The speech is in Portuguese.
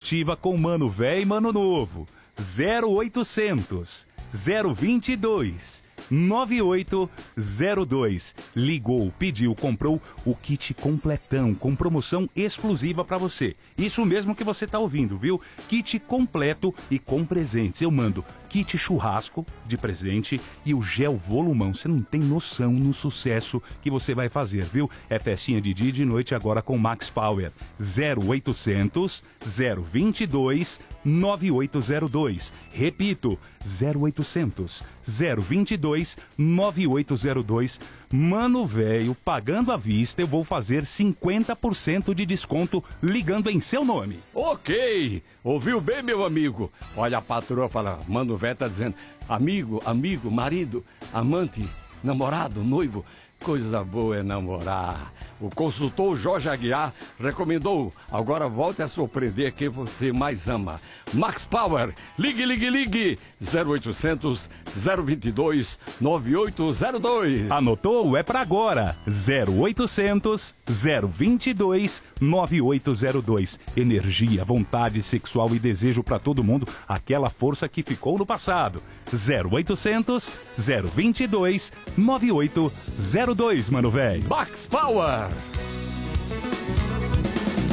ativa com Mano Véio e Mano Novo. 0800 022 9802. Ligou, pediu, comprou o kit completão com promoção exclusiva para você. Isso mesmo que você tá ouvindo, viu? Kit completo e com presentes. Eu mando kit churrasco de presente e o gel volumão. Você não tem noção no sucesso que você vai fazer, viu? É festinha de dia e de noite agora com Max Power. 0800 022 9802. Repito, 0800 022 9802. Mano Véio, pagando à vista, eu vou fazer 50% de desconto ligando em seu nome. Ok, ouviu bem, meu amigo? Olha, a patroa fala, Mano Véio tá dizendo, amigo, marido, amante, namorado, noivo, coisa boa é namorar. O consultor Jorge Aguiar recomendou. Agora volte a surpreender quem você mais ama. Max Power, ligue, 0800 022 9802. Anotou? É pra agora. 0800 022 9802. Energia, vontade sexual e desejo pra todo mundo. Aquela força que ficou no passado. 0800 022 9802, Mano Véio. Max Power.